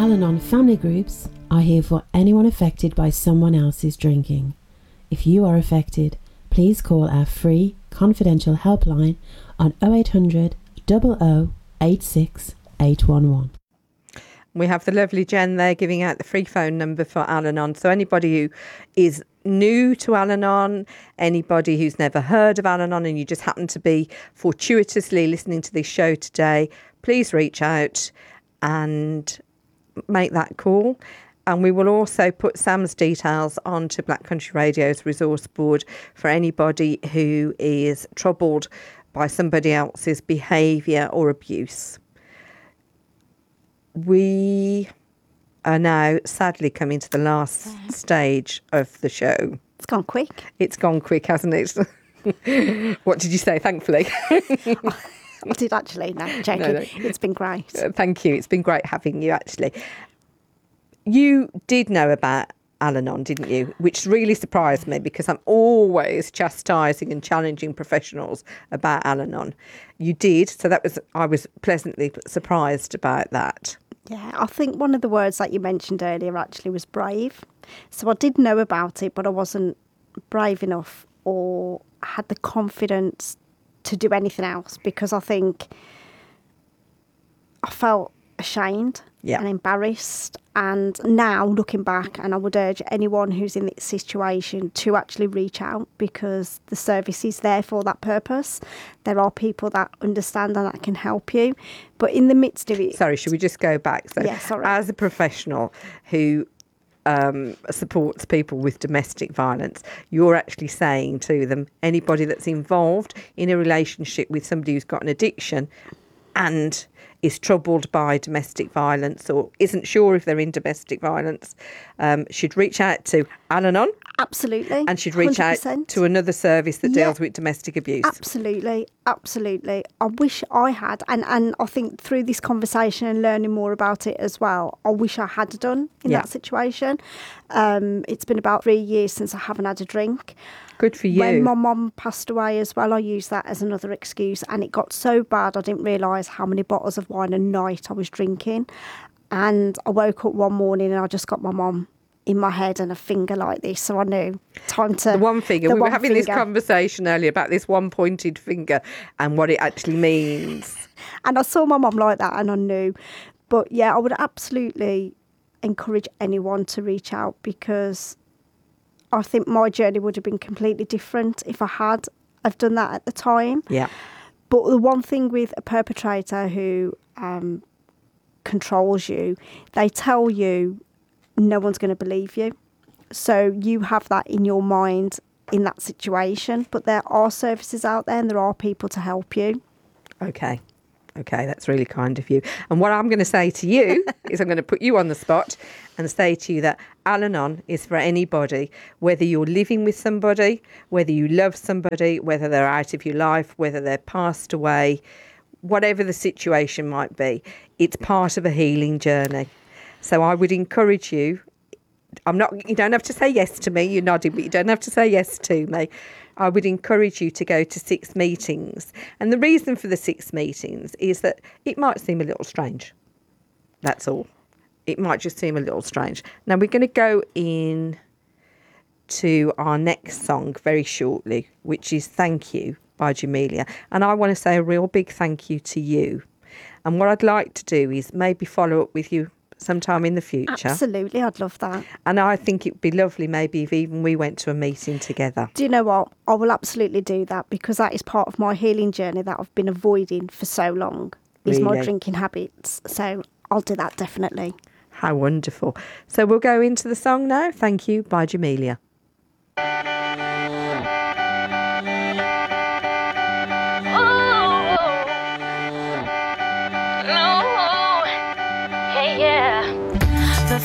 Al-Anon family groups are here for anyone affected by someone else's drinking. If you are affected, please call our free confidential helpline on 0800 00 86 811. We have the lovely Jen there giving out the free phone number for Al-Anon. So anybody who is new to Al-Anon, anybody who's never heard of Al-Anon and you just happen to be fortuitously listening to this show today, please reach out and make that call. And we will also put Sam's details onto Black Country Radio's resource board for anybody who is troubled by somebody else's behaviour or abuse. We are now sadly coming to the last stage of the show. It's gone quick. It's gone quick, hasn't it? What did you say, thankfully? I did actually, no, joking. No. It's been great. Thank you. It's been great having you, actually. You did know about Al-Anon, didn't you? Which really surprised me because I'm always chastising and challenging professionals about Al-Anon. You did, so I was pleasantly surprised about that. Yeah, I think one of the words that you mentioned earlier actually was brave. So I did know about it, but I wasn't brave enough or had the confidence to do anything else because I think I felt ashamed and embarrassed. And now looking back, and I would urge anyone who's in this situation to actually reach out because the service is there for that purpose. There are people that understand and that can help you. But in the midst of it... Sorry, should we just go back? So, as a professional who supports people with domestic violence, you're actually saying to them, anybody that's involved in a relationship with somebody who's got an addiction and is troubled by domestic violence or isn't sure if they're in domestic violence, should reach out to Al-Anon. Absolutely. And should reach 100%. Out to another service that deals with domestic abuse. Absolutely. Absolutely. I wish I had, and I think through this conversation and learning more about it as well, I wish I had done in that situation. It's been about 3 years since I haven't had a drink. Good for you. When my mum passed away as well, I used that as another excuse, and it got so bad I didn't realise how many bottles of wine a night I was drinking. And I woke up one morning and I just got my mum in my head and a finger like this, so I knew time to... The one finger. We were having this conversation earlier about this one pointed finger and what it actually means. And I saw my mum like that and I knew. But yeah, I would absolutely encourage anyone to reach out because I think my journey would have been completely different if I've done that at the time. Yeah. But the one thing with a perpetrator who controls you, they tell you no one's going to believe you. So you have that in your mind in that situation. But there are services out there and there are people to help you. Okay, that's really kind of you. And what I'm going to say to you is I'm going to put you on the spot and say to you that Al-Anon is for anybody, whether you're living with somebody, whether you love somebody, whether they're out of your life, whether they're passed away, whatever the situation might be. It's part of a healing journey. So I would encourage you, you don't have to say yes to me, you're nodding, but you don't have to say yes to me. I would encourage you to go to 6 meetings. And the reason for the 6 meetings is that it might seem a little strange. That's all. It might just seem a little strange. Now we're going to go in to our next song very shortly, which is Thank You by Jamelia. And I want to say a real big thank you to you. And what I'd like to do is maybe follow up with you sometime in the future. Absolutely, I'd love that. And I think it would be lovely maybe if even we went to a meeting together. Do you know what? I will absolutely do that because that is part of my healing journey that I've been avoiding for so long, is my drinking habits. So I'll do that definitely. How wonderful. So we'll go into the song now. Thank You by Jamelia.